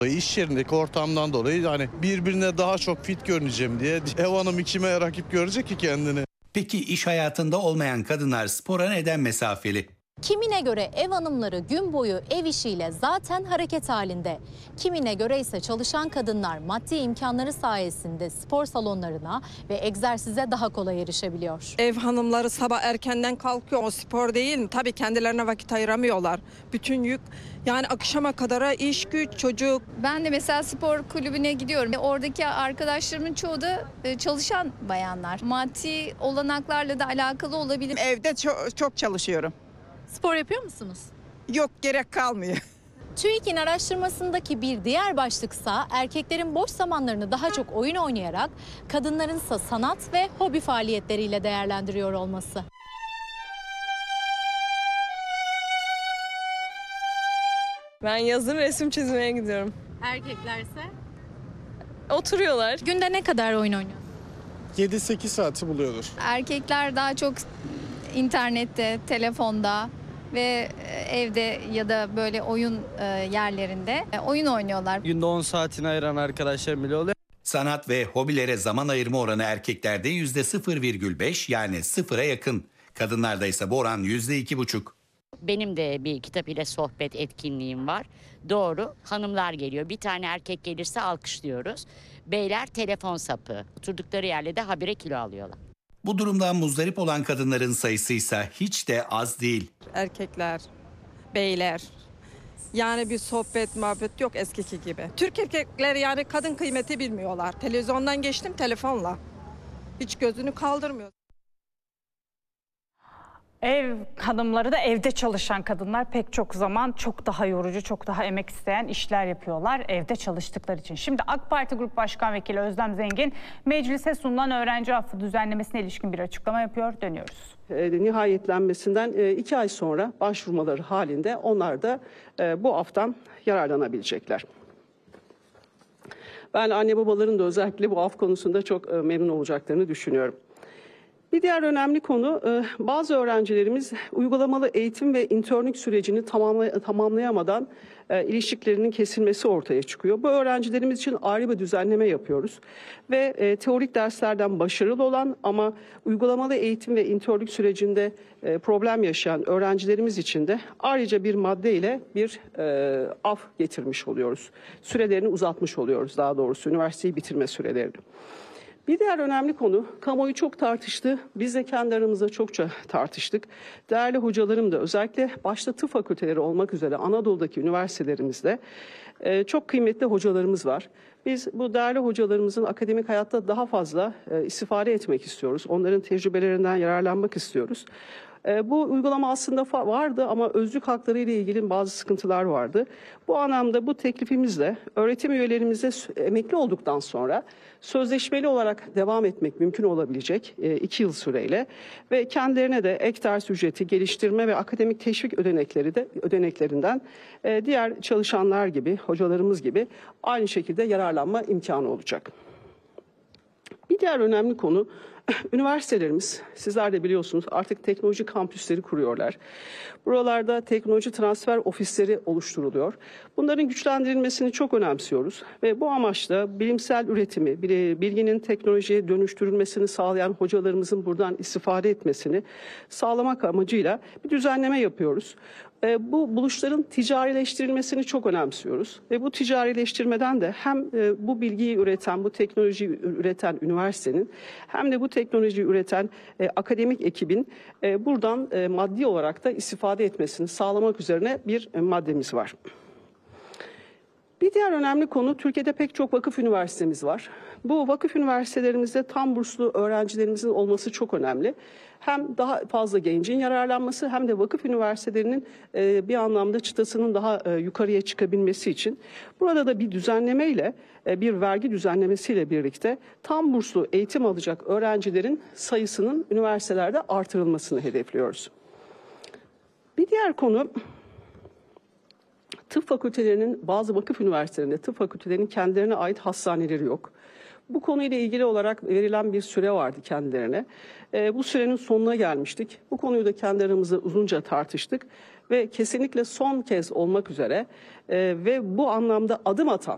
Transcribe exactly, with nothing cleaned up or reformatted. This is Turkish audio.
İş yerindeki ortamdan dolayı hani birbirine daha çok fit görüneceğim diye ev hanımı kime rakip görecek ki kendini? Peki iş hayatında olmayan kadınlar spora neden mesafeli? Kimine göre ev hanımları gün boyu ev işiyle zaten hareket halinde. Kimine göre ise çalışan kadınlar maddi imkanları sayesinde spor salonlarına ve egzersize daha kolay erişebiliyor. Ev hanımları sabah erkenden kalkıyor. O spor değil mi? Tabii kendilerine vakit ayıramıyorlar. Bütün yük yani akşama kadar iş, güç, çocuk. Ben de mesela spor kulübüne gidiyorum. Oradaki arkadaşlarımın çoğu da çalışan bayanlar. Maddi olanaklarla da alakalı olabilir. Evde çok, çok çalışıyorum. Spor yapıyor musunuz? Yok, gerek kalmıyor. TÜİK'in araştırmasındaki bir diğer başlıksa erkeklerin boş zamanlarını daha çok oyun oynayarak, kadınlarınsa sanat ve hobi faaliyetleriyle değerlendiriyor olması. Ben yazın resim çizmeye gidiyorum. Erkeklerse? Oturuyorlar. Günde ne kadar oyun oynuyor? yedi sekiz saati buluyordur. Erkekler daha çok internette, telefonda ve evde ya da böyle oyun yerlerinde oyun oynuyorlar. Günde on saatini ayıran arkadaşlarım bile oluyor. Sanat ve hobilere zaman ayırma oranı erkeklerde yüzde sıfır virgül beş yani sıfıra yakın. Kadınlarda ise bu oran yüzde iki buçuk. Benim de bir kitap ile sohbet etkinliğim var. Doğru, hanımlar geliyor. Bir tane erkek gelirse alkışlıyoruz. Beyler telefon sapı. Oturdukları yerle de habire kilo alıyorlar. Bu durumdan muzdarip olan kadınların sayısı ise hiç de az değil. Erkekler, beyler. Yani bir sohbet, muhabbet yok eskiki gibi. Türk erkekleri yani kadın kıymeti bilmiyorlar. Televizyondan geçtim telefonla. Hiç gözünü kaldırmıyor. Ev hanımları da evde çalışan kadınlar pek çok zaman çok daha yorucu, çok daha emek isteyen işler yapıyorlar evde çalıştıkları için. Şimdi AK Parti Grup Başkan Vekili Özlem Zengin meclise sunulan öğrenci affı düzenlemesine ilişkin bir açıklama yapıyor. Dönüyoruz. E, nihayetlenmesinden e, iki ay sonra başvurmaları halinde onlar da e, bu aftan yararlanabilecekler. Ben anne babaların da özellikle bu af konusunda çok e, memnun olacaklarını düşünüyorum. Bir diğer önemli konu bazı öğrencilerimiz uygulamalı eğitim ve internlük sürecini tamamlay tamamlayamadan ilişkilerinin kesilmesi ortaya çıkıyor. Bu öğrencilerimiz için ayrı bir düzenleme yapıyoruz ve teorik derslerden başarılı olan ama uygulamalı eğitim ve internlük sürecinde problem yaşayan öğrencilerimiz için de ayrıca bir madde ile bir af getirmiş oluyoruz. Sürelerini uzatmış oluyoruz, daha doğrusu üniversiteyi bitirme sürelerini. Bir diğer önemli konu, kamuoyu çok tartıştı, biz de kendi aramızda çokça tartıştık. Değerli hocalarım da özellikle başta tıp fakülteleri olmak üzere Anadolu'daki üniversitelerimizde e, çok kıymetli hocalarımız var. Biz bu değerli hocalarımızın akademik hayatta daha fazla e, istifade etmek istiyoruz. Onların tecrübelerinden yararlanmak istiyoruz. E, bu uygulama aslında vardı ama özlük hakları ile ilgili bazı sıkıntılar vardı. Bu anlamda bu teklifimizle öğretim üyelerimize emekli olduktan sonra sözleşmeli olarak devam etmek mümkün olabilecek e, iki yıl süreyle ve kendilerine de ek ders ücreti, geliştirme ve akademik teşvik ödenekleri de ödeneklerinden e, diğer çalışanlar gibi, hocalarımız gibi aynı şekilde yararlanma imkanı olacak. Bir diğer önemli konu, üniversitelerimiz, sizler de biliyorsunuz artık teknoloji kampüsleri kuruyorlar. Buralarda teknoloji transfer ofisleri oluşturuluyor. Bunların güçlendirilmesini çok önemsiyoruz ve bu amaçla bilimsel üretimi, bilginin teknolojiye dönüştürülmesini sağlayan hocalarımızın buradan istifade etmesini sağlamak amacıyla bir düzenleme yapıyoruz. Bu buluşların ticarileştirilmesini çok önemsiyoruz ve bu ticarileştirmeden de hem bu bilgiyi üreten, bu teknolojiyi üreten üniversitenin hem de bu teknolojiyi üreten akademik ekibin buradan maddi olarak da istifade etmesini sağlamak üzerine bir maddemiz var. Bir diğer önemli konu, Türkiye'de pek çok vakıf üniversitemiz var. Bu vakıf üniversitelerimizde tam burslu öğrencilerimizin olması çok önemli. Hem daha fazla gencin yararlanması hem de vakıf üniversitelerinin e, bir anlamda çıtasının daha e, yukarıya çıkabilmesi için burada da bir düzenlemeyle, e, bir vergi düzenlemesiyle birlikte tam burslu eğitim alacak öğrencilerin sayısının üniversitelerde artırılmasını hedefliyoruz. Bir diğer konu, tıp fakültelerinin, bazı vakıf üniversitelerinde tıp fakültelerinin kendilerine ait hastaneleri yok. Bu konuyla ilgili olarak verilen bir süre vardı kendilerine. E, bu sürenin sonuna gelmiştik. Bu konuyu da kendi aramızda uzunca tartıştık ve kesinlikle son kez olmak üzere e, ve bu anlamda adım atan